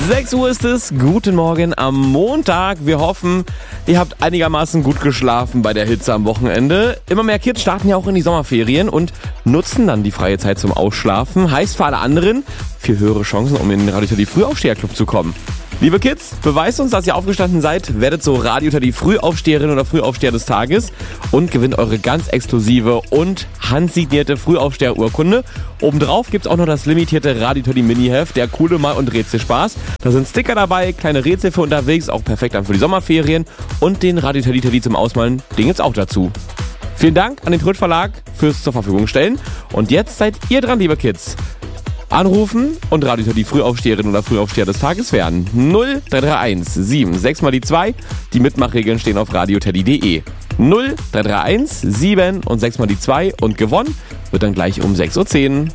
6 Uhr ist es. Guten Morgen am Montag. Wir hoffen, ihr habt einigermaßen gut geschlafen bei der Hitze am Wochenende. Immer mehr Kids starten ja auch in die Sommerferien und nutzen dann die freie Zeit zum Ausschlafen. Heißt für alle anderen, viel höhere Chancen, um in den Radio Teddy Frühaufsteherclub zu kommen. Liebe Kids, beweist uns, dass ihr aufgestanden seid, werdet so Radio Teddy Frühaufsteherin oder Frühaufsteher des Tages und gewinnt eure ganz exklusive und handsignierte Frühaufsteherurkunde. Obendrauf gibt's auch noch das limitierte Radio Teddy Mini-Heft, der coole Mal- und Rätselspaß. Da sind Sticker dabei, kleine Rätsel für unterwegs, auch perfekt dann für die Sommerferien und den Radio Teddy zum Ausmalen, den gibt's auch dazu. Vielen Dank an den Tröd Verlag fürs zur Verfügung stellen. Und jetzt seid ihr dran, liebe Kids. Anrufen und Radio Teddy Frühaufsteherin oder Frühaufsteher des Tages werden 0331 76 mal die 2. Die Mitmachregeln stehen auf radioteddy.de. 0331 7 und 6 mal die 2 und gewonnen wird dann gleich um 6.10 Uhr.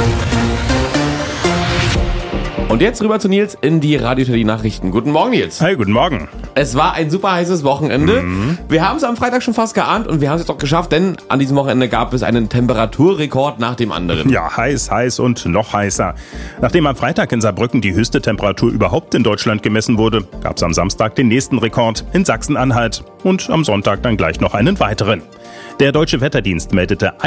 Und jetzt rüber zu Nils in die Radio Teddy Nachrichten. Guten Morgen, Nils. Hey, guten Morgen. Es war ein super heißes Wochenende. Wir haben es am Freitag schon fast geahnt und wir haben es jetzt auch geschafft, denn an diesem Wochenende gab es einen Temperaturrekord nach dem anderen. Ja, heiß und noch heißer. Nachdem am Freitag in Saarbrücken die höchste Temperatur überhaupt in Deutschland gemessen wurde, gab es am Samstag den nächsten Rekord in Sachsen-Anhalt und am Sonntag dann gleich noch einen weiteren. Der Deutsche Wetterdienst meldete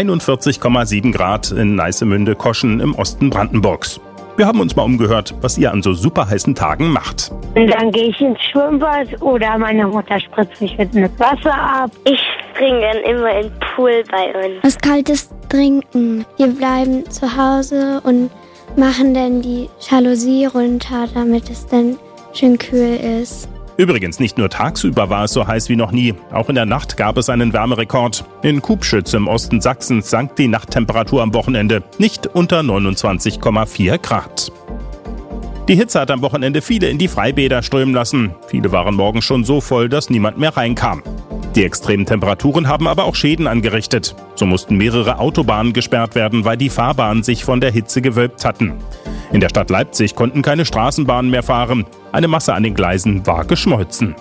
41,7 Grad in Neissemünde-Koschen im Osten Brandenburgs. Wir haben uns mal umgehört, was ihr an so super heißen Tagen macht. Und dann gehe ich ins Schwimmbad oder meine Mutter spritzt mich mit Wasser ab. Ich springe dann immer in den Pool bei uns. Was Kaltes trinken. Wir bleiben zu Hause und machen dann die Jalousie runter, damit es dann schön kühl ist. Übrigens, nicht nur tagsüber war es so heiß wie noch nie. Auch in der Nacht gab es einen Wärmerekord. In Kubschütz im Osten Sachsens sank die Nachttemperatur am Wochenende nicht unter 29,4 Grad. Die Hitze hat am Wochenende viele in die Freibäder strömen lassen. Viele waren morgens schon so voll, dass niemand mehr reinkam. Die extremen Temperaturen haben aber auch Schäden angerichtet. So mussten mehrere Autobahnen gesperrt werden, weil die Fahrbahnen sich von der Hitze gewölbt hatten. In der Stadt Leipzig konnten keine Straßenbahnen mehr fahren. Eine Masse an den Gleisen war geschmolzen.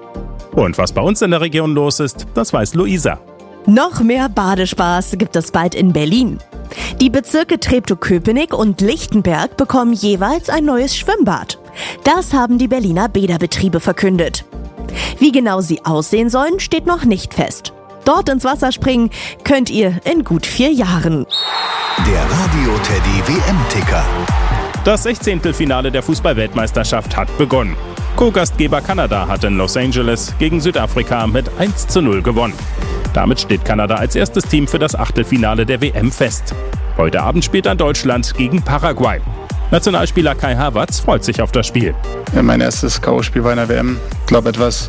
Und was bei uns in der Region los ist, das weiß Luisa. Noch mehr Badespaß gibt es bald in Berlin. Die Bezirke Treptow-Köpenick und Lichtenberg bekommen jeweils ein neues Schwimmbad. Das haben die Berliner Bäderbetriebe verkündet. Wie genau sie aussehen sollen, steht noch nicht fest. Dort ins Wasser springen könnt ihr in gut 4 Jahren. Der Radio Teddy WM-Ticker. Das 16. Finale der Fußball-Weltmeisterschaft hat begonnen. Co-Gastgeber Kanada hat in Los Angeles gegen Südafrika mit 1:0 gewonnen. Damit steht Kanada als erstes Team für das Achtelfinale der WM fest. Heute Abend spielt dann Deutschland gegen Paraguay. Nationalspieler Kai Havertz freut sich auf das Spiel. Ja, mein erstes K.O.-Spiel war in der WM. Ich glaube, etwas,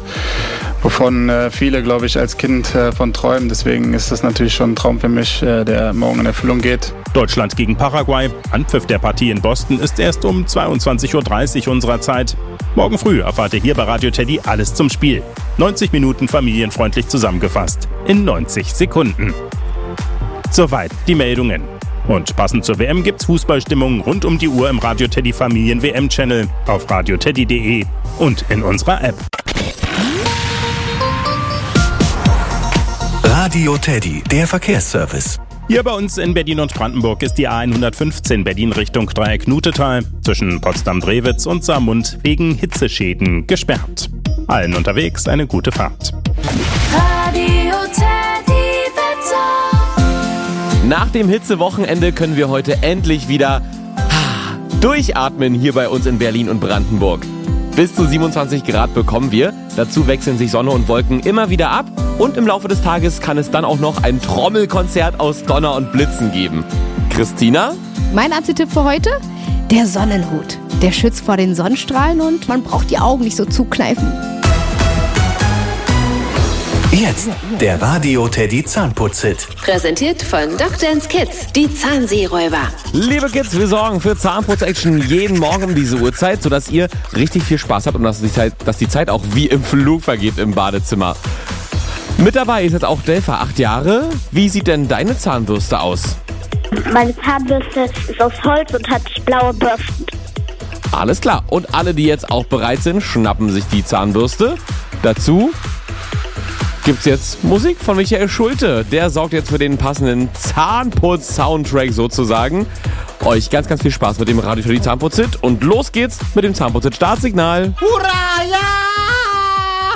wovon viele, glaube ich, als Kind von träumen. Deswegen ist das natürlich schon ein Traum für mich, der morgen in Erfüllung geht. Deutschland gegen Paraguay. Anpfiff der Partie in Boston ist erst um 22:30 Uhr unserer Zeit. Morgen früh erfahrt ihr hier bei Radio Teddy alles zum Spiel. 90 Minuten familienfreundlich zusammengefasst. In 90 Sekunden. Soweit die Meldungen. Und passend zur WM gibt's Fußballstimmung rund um die Uhr im Radio Teddy Familien WM-Channel, auf radioteddy.de und in unserer App. Radio Teddy, der Verkehrsservice. Hier bei uns in Berlin und Brandenburg ist die A115 Berlin Richtung Dreieck-Nutetal zwischen Potsdam-Drewitz und Saarmund wegen Hitzeschäden gesperrt. Allen unterwegs eine gute Fahrt. Radio Teddy Wetter. Nach dem Hitzewochenende können wir heute endlich wieder durchatmen hier bei uns in Berlin und Brandenburg. Bis zu 27 Grad bekommen wir. Dazu wechseln sich Sonne und Wolken immer wieder ab. Und im Laufe des Tages kann es dann auch noch ein Trommelkonzert aus Donner und Blitzen geben. Christina? Mein Anzitipp für heute? Der Sonnenhut. Der schützt vor den Sonnenstrahlen und man braucht die Augen nicht so zukneifen. Jetzt der Radio Teddy Zahnputz-Hit. Präsentiert von Dr. Kids, die Zahnseeräuber. Liebe Kids, wir sorgen für Zahnputz-Action jeden Morgen um diese Uhrzeit, sodass ihr richtig viel Spaß habt und dass die Zeit auch wie im Flug vergeht im Badezimmer. Mit dabei ist jetzt auch Delfa, 8 Jahre. Wie sieht denn deine Zahnbürste aus? Meine Zahnbürste ist aus Holz und hat blaue Bürsten. Alles klar. Und alle, die jetzt auch bereit sind, schnappen sich die Zahnbürste. Dazu gibt's jetzt Musik von Michael Schulte. Der sorgt jetzt für den passenden Zahnputz-Soundtrack sozusagen. Euch ganz, ganz viel Spaß mit dem Radio Teddy Zahnputz-Hit und los geht's mit dem Zahnputz-Hit Startsignal. Hurra, ja!